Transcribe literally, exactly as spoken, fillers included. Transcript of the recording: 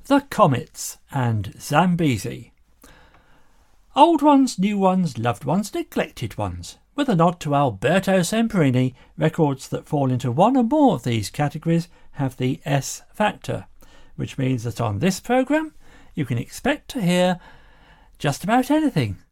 The Comets and Zambezi. Old ones, new ones, loved ones, neglected ones, with a nod to Alberto Semperini. Records that fall into one or more of these categories have the S factor, which means that on this programme you can expect to hear just about anything.